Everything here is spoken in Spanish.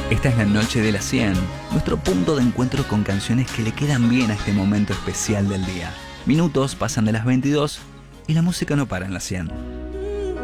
Esta es la noche de las 100, nuestro punto de encuentro con canciones que le quedan bien a este momento especial del día. Minutos pasan de las 22 y la música no para en las 100.